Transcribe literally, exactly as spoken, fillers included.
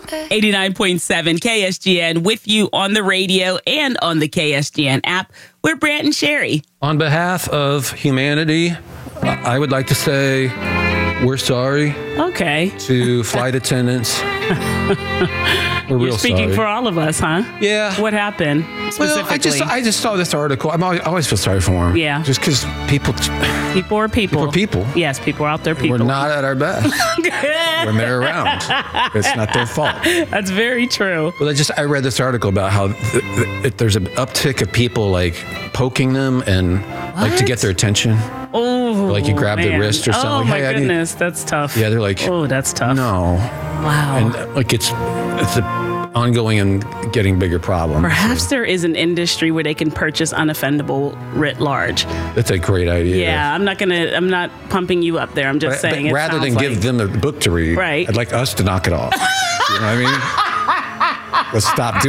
eighty-nine point seven K S G N with you on the radio and on the K S G N app. We're Brant and Sherry. On behalf of humanity, I would like to say we're sorry. Okay. To flight attendants. We're real You're speaking sorry. for all of us, huh? Yeah. What happened specifically? Well, I just I just saw this article. I'm always, I always feel sorry for them. Yeah. Just because people. People are people. People are people. Yes, people are out there. People. We're not at our best when they're around. It's not their fault. That's very true. Well, I just I read this article about how th- th- there's an uptick of people like poking them and like to get their attention. Oh, like you grab man. their wrist or something. Oh Like, my hey, I need- goodness, that's tough. Yeah, they're like, oh, that's tough. No. Wow. And uh, like it's it's a ongoing and getting bigger problem. Perhaps there is an industry where they can purchase unoffendable writ large. That's a great idea. Yeah, I'm not gonna. I'm not pumping you up there. I'm just But- saying. but it rather than sounds give like- them the book to read, Right. I'd like us to knock it off. You know what I mean? Let's stop doing